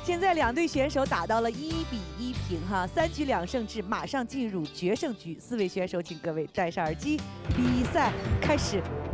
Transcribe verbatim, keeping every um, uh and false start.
现在两队选手打到了一比一平哈，三局两胜制，马上进入决胜局。四位选手，请各位戴上耳机，比赛开始。